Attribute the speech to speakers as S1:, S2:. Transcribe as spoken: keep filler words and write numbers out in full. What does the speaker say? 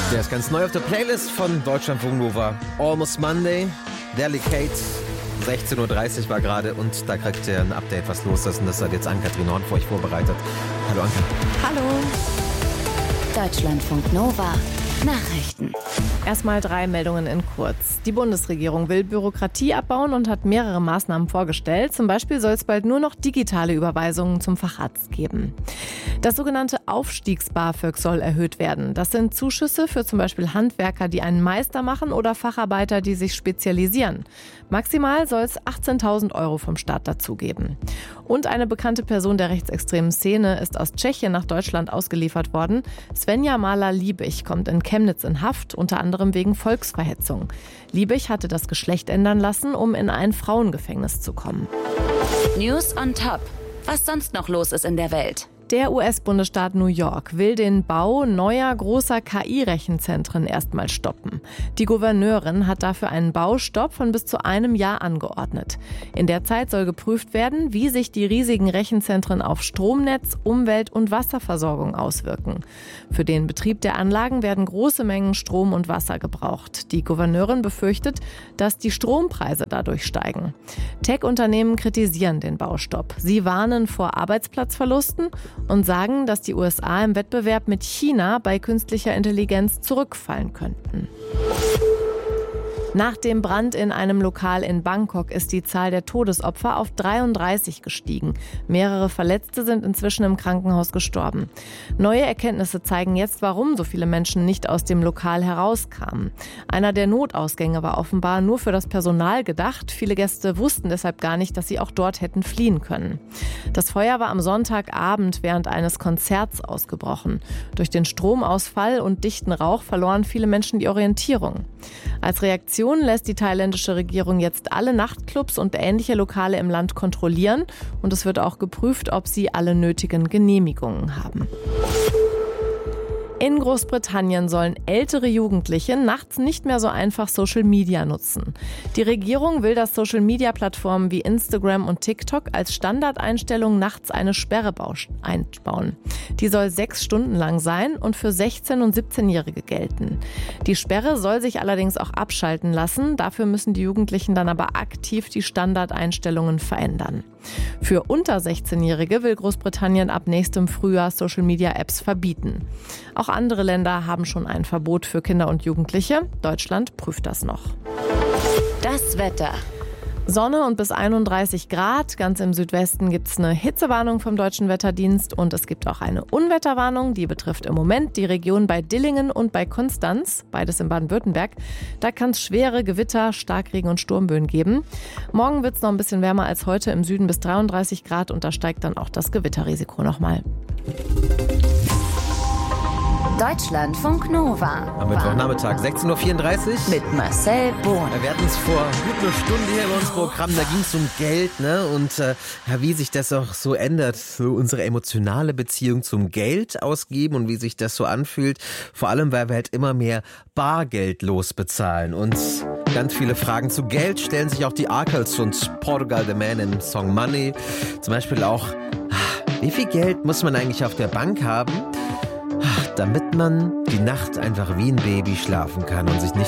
S1: Der ist ganz neu auf der Playlist von Deutschlandfunk Nova. Almost Monday, Delicate. sechzehn Uhr dreißig war gerade und da kriegt ihr ein Update, was los ist. Und das hat jetzt Ann-Kathrin Horn für euch vorbereitet. Hallo Anke.
S2: Hallo. Deutschlandfunk Nova. Nachrichten.
S3: Erstmal drei Meldungen in kurz. Die Bundesregierung will Bürokratie abbauen und hat mehrere Maßnahmen vorgestellt. Zum Beispiel soll es bald nur noch digitale Überweisungen zum Facharzt geben. Das sogenannte Aufstiegs-BAföG soll erhöht werden. Das sind Zuschüsse für zum Beispiel Handwerker, die einen Meister machen oder Facharbeiter, die sich spezialisieren. Maximal soll es achtzehntausend Euro vom Staat dazugeben. Und eine bekannte Person der rechtsextremen Szene ist aus Tschechien nach Deutschland ausgeliefert worden. Svenja Mahler-Liebig kommt in Chemnitz in Haft, unter anderem wegen Volksverhetzung. Liebig hatte das Geschlecht ändern lassen, um in ein Frauengefängnis zu kommen.
S2: News on Top. Was sonst noch los ist in der Welt?
S3: Der U S-Bundesstaat New York will den Bau neuer großer K I-Rechenzentren erstmal stoppen. Die Gouverneurin hat dafür einen Baustopp von bis zu einem Jahr angeordnet. In der Zeit soll geprüft werden, wie sich die riesigen Rechenzentren auf Stromnetz, Umwelt und Wasserversorgung auswirken. Für den Betrieb der Anlagen werden große Mengen Strom und Wasser gebraucht. Die Gouverneurin befürchtet, dass die Strompreise dadurch steigen. Tech-Unternehmen kritisieren den Baustopp. Sie warnen vor Arbeitsplatzverlusten und sagen, dass die U S A im Wettbewerb mit China bei künstlicher Intelligenz zurückfallen könnten. Nach dem Brand in einem Lokal in Bangkok ist die Zahl der Todesopfer auf dreiunddreißig gestiegen. Mehrere Verletzte sind inzwischen im Krankenhaus gestorben. Neue Erkenntnisse zeigen jetzt, warum so viele Menschen nicht aus dem Lokal herauskamen. Einer der Notausgänge war offenbar nur für das Personal gedacht. Viele Gäste wussten deshalb gar nicht, dass sie auch dort hätten fliehen können. Das Feuer war am Sonntagabend während eines Konzerts ausgebrochen. Durch den Stromausfall und dichten Rauch verloren viele Menschen die Orientierung. Als Reaktion lässt die thailändische Regierung jetzt alle Nachtclubs und ähnliche Lokale im Land kontrollieren und es wird auch geprüft, ob sie alle nötigen Genehmigungen haben. In Großbritannien sollen ältere Jugendliche nachts nicht mehr so einfach Social Media nutzen. Die Regierung will, dass Social Media Plattformen wie Instagram und TikTok als Standardeinstellung nachts eine Sperre einbauen. Die soll sechs Stunden lang sein und für sechzehn- und siebzehnjährige gelten. Die Sperre soll sich allerdings auch abschalten lassen. Dafür müssen die Jugendlichen dann aber aktiv die Standardeinstellungen verändern. Für unter sechzehnjährige will Großbritannien ab nächstem Frühjahr Social Media Apps verbieten. Auch andere Länder haben schon ein Verbot für Kinder und Jugendliche. Deutschland prüft das noch.
S2: Das Wetter.
S3: Sonne und bis einunddreißig Grad. Ganz im Südwesten gibt es eine Hitzewarnung vom Deutschen Wetterdienst und es gibt auch eine Unwetterwarnung. Die betrifft im Moment die Region bei Dillingen und bei Konstanz, beides in Baden-Württemberg. Da kann es schwere Gewitter, Starkregen und Sturmböen geben. Morgen wird es noch ein bisschen wärmer als heute, im Süden bis dreiunddreißig Grad und da steigt dann auch das Gewitterrisiko nochmal.
S2: Deutschlandfunk Nova.
S1: Am Mittwochnachmittag, sechzehn Uhr vierunddreißig.
S2: Mit Marcel Bohn.
S1: Wir hatten es vor gut einer Stunde hier bei uns Programm, da ging es um Geld, ne? Und äh, ja, wie sich das auch so ändert, so unsere emotionale Beziehung zum Geld ausgeben und wie sich das so anfühlt. Vor allem, weil wir halt immer mehr bargeldlos bezahlen. Und ganz viele Fragen zu Geld stellen sich auch die Arkels und Portugal the Man im Song Money. Zum Beispiel auch, wie viel Geld muss man eigentlich auf der Bank haben, damit man die Nacht einfach wie ein Baby schlafen kann und sich nicht